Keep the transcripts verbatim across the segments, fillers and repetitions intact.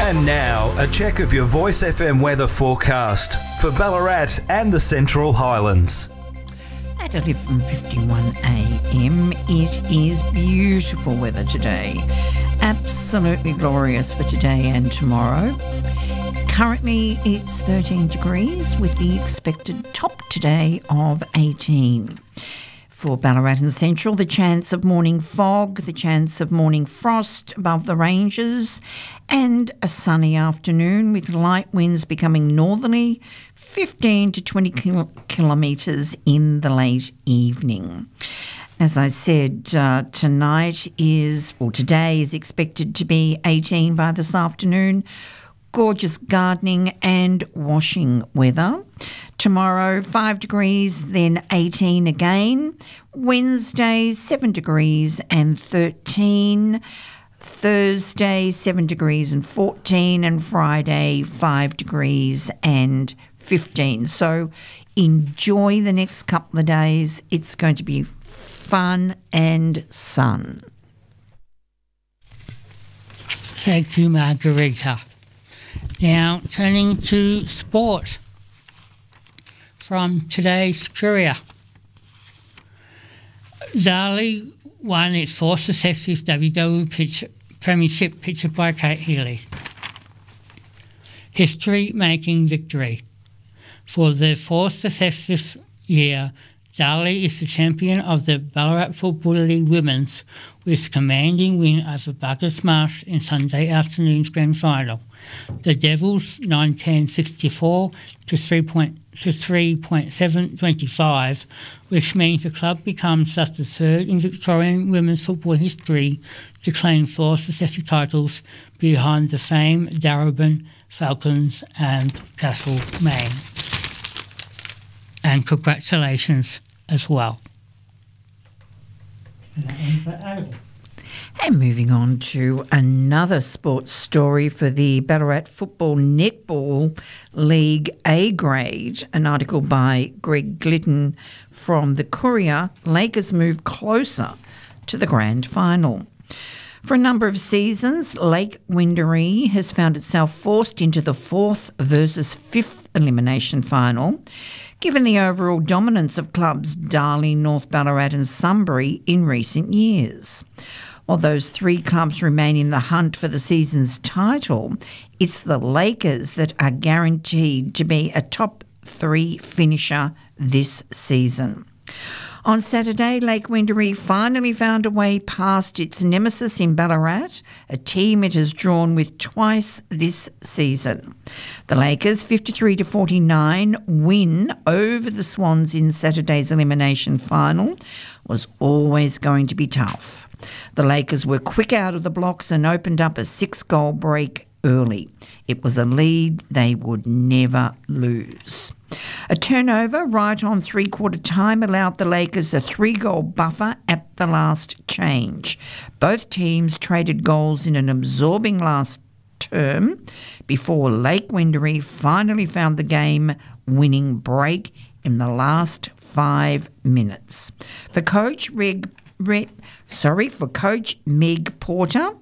And now, a check of your Voice F M weather forecast for Ballarat and the Central Highlands. At eleven fifty-one a m, it is beautiful weather today. Absolutely glorious for today and tomorrow. Currently, it's thirteen degrees with the expected top today of eighteen. For Ballarat and Central, the chance of morning fog, the chance of morning frost above the ranges, and a sunny afternoon with light winds becoming northerly, fifteen to twenty kil- kilometres in the late evening. As I said, uh, tonight is, well, today is expected to be eighteen by this afternoon. Gorgeous gardening and washing weather. Tomorrow, five degrees, then eighteen again. Wednesday, seven degrees and thirteen. Thursday, seven degrees and fourteen. And Friday, five degrees and fifteen. So enjoy the next couple of days. It's going to be fun and sun. Thank you, Margarita. Now, turning to sport from today's Courier. Darley won its fourth successive W W pitch, Premiership pictured by Kate Healy. History-making victory. For the fourth successive year, Darley is the champion of the Ballarat Football League Women's with commanding win over Douglas Marsh in Sunday afternoon's grand final. The Devils nine ten sixty-four to three point to three point seven twenty-five, which means the club becomes thus the third in Victorian women's football history to claim four successive titles behind the famed Darebin, Falcons and Castlemaine. And congratulations as well. And moving on to another sports story for the Ballarat Football Netball League A grade, an article by Greg Glidden from the Courier. Lakers move closer to the grand final. For a number of seasons, Lake Wendouree has found itself forced into the fourth versus fifth elimination final, given the overall dominance of clubs Darley, North Ballarat and Sunbury in recent years. While those three clubs remain in the hunt for the season's title, it's the Lakers that are guaranteed to be a top three finisher this season. On Saturday, Lake Wendouree finally found a way past its nemesis in Ballarat, a team it has drawn with twice this season. The Lakers' fifty-three to forty-nine win over the Swans in Saturday's elimination final was always going to be tough. The Lakers were quick out of the blocks and opened up a six-goal break early. It was a lead they would never lose. A turnover right on three-quarter time allowed the Lakers a three-goal buffer at the last change. Both teams traded goals in an absorbing last term before Lake Wendouree finally found the game-winning break in the last five minutes. For Coach Reg, Reg, sorry, for Coach Meg Porter,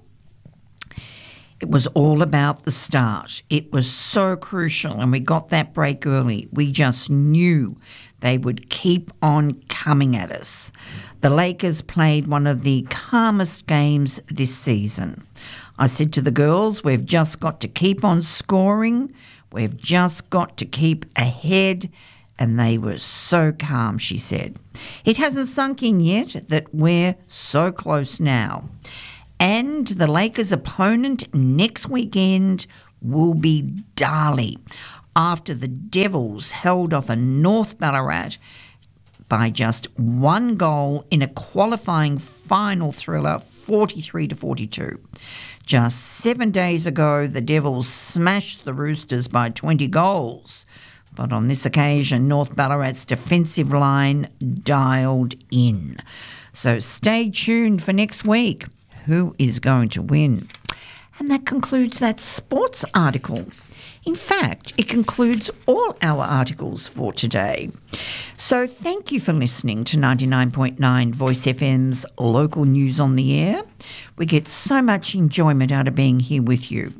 it was all about the start. It was so crucial, and we got that break early. We just knew they would keep on coming at us. The Lakers played one of the calmest games this season. I said to the girls, we've just got to keep on scoring. We've just got to keep ahead. And they were so calm, she said. It hasn't sunk in yet that we're so close now. And the Lakers' opponent next weekend will be Darley, after the Devils held off a North Ballarat by just one goal in a qualifying final thriller, forty-three to forty-two. Just seven days ago, the Devils smashed the Roosters by twenty goals. But on this occasion, North Ballarat's defensive line dialed in. So stay tuned for next week. Who is going to win? And that concludes that sports article. In fact, it concludes all our articles for today. So thank you for listening to ninety-nine point nine Voice F M's Local News on the Air. We get so much enjoyment out of being here with you.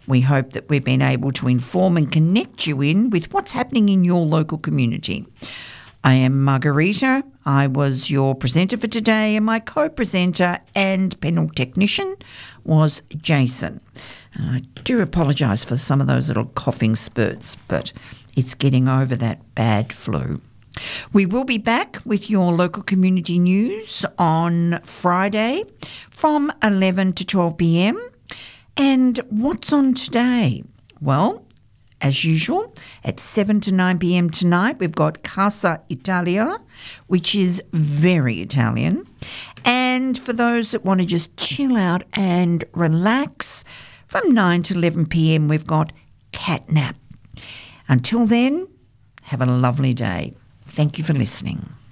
We hope that we've been able to inform and connect you in with what's happening in your local community. I am Margarita. I was your presenter for today, and my co-presenter and panel technician was Jason. And I do apologise for some of those little coughing spurts, but it's getting over that bad flu. We will be back with your local community news on Friday from eleven to twelve p m. And what's on today? Well, as usual, at seven to nine p m tonight, we've got Casa Italia, which is very Italian. And for those that want to just chill out and relax, from nine to eleven p m, we've got Catnap. Until then, have a lovely day. Thank you for listening.